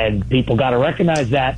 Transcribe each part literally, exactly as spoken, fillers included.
and people got to recognize that.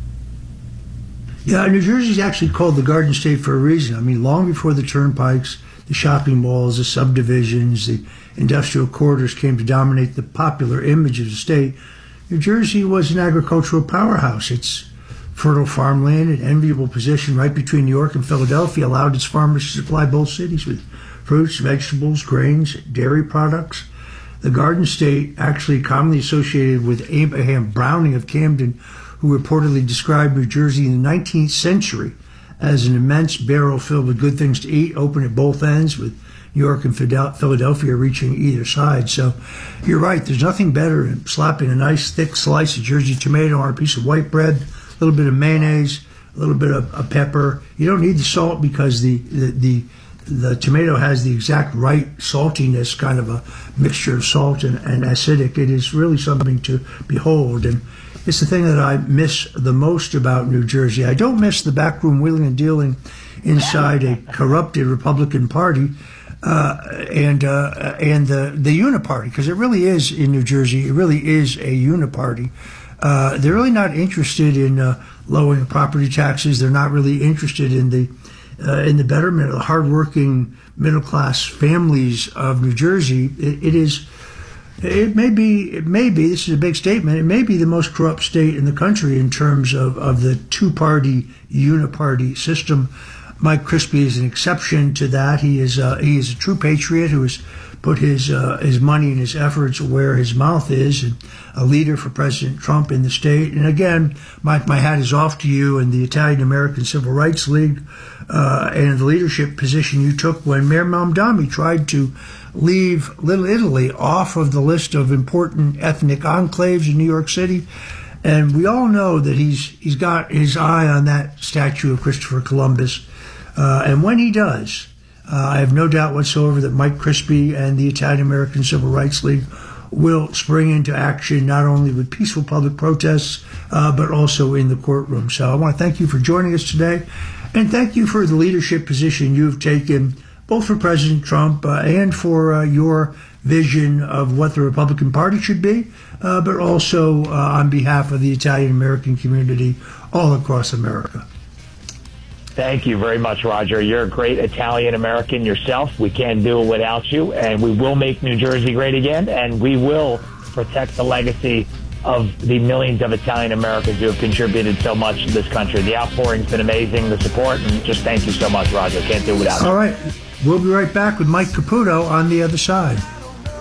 Yeah, New Jersey's actually called the Garden State for a reason. I mean, long before the turnpikes, the shopping malls, the subdivisions, the industrial corridors came to dominate the popular image of the state, New Jersey was an agricultural powerhouse. Its fertile farmland and enviable position right between New York and Philadelphia allowed its farmers to supply both cities with fruits, vegetables, grains, dairy products. The Garden State, actually commonly associated with Abraham Browning of Camden, who reportedly described New Jersey in the nineteenth century as an immense barrel filled with good things to eat, open at both ends, with New York and Philadelphia reaching either side. So you're right, there's nothing better than slapping a nice thick slice of Jersey tomato on a piece of white bread, a little bit of mayonnaise, a little bit of, of pepper. You don't need the salt because the, the, the, the tomato has the exact right saltiness, kind of a mixture of salt and, and acidic. It is really something to behold. And it's the thing that I miss the most about New Jersey. I don't miss the backroom wheeling and dealing inside a corrupted Republican Party uh, and uh, and the, the Uniparty, because it really is in New Jersey. It really is a Uniparty. Uh, they're really not interested in uh, lowering property taxes. They're not really interested in the uh, in the betterment of the hardworking middle class families of New Jersey. It, it is. It may be, it may be, this is a big statement, it may be the most corrupt state in the country in terms of, of the two-party, uniparty system. Mike Crispy is an exception to that. He is uh, he is a true patriot who has put his uh, his money and his efforts where his mouth is, and a leader for President Trump in the state. And again, Mike, my hat is off to you and the Italian American Civil Rights League uh, and the leadership position you took when Mayor Mamdani tried to leave Little Italy off of the list of important ethnic enclaves in New York City. And we all know that he's he's got his eye on that statue of Christopher Columbus. Uh, and when he does, uh, I have no doubt whatsoever that Mike Crispy and the Italian American Civil Rights League will spring into action, not only with peaceful public protests, uh, but also in the courtroom. So I want to thank you for joining us today. And thank you for the leadership position you've taken, both for President Trump uh, and for uh, your vision of what the Republican Party should be, uh, but also uh, on behalf of the Italian-American community all across America. Thank you very much, Roger. You're a great Italian-American yourself. We can't do it without you, and we will make New Jersey great again, and we will protect the legacy of the millions of Italian-Americans who have contributed so much to this country. The outpouring's been amazing, the support, and just thank you so much, Roger. Can't do it without you. All right. We'll be right back with Mike Caputo on the other side.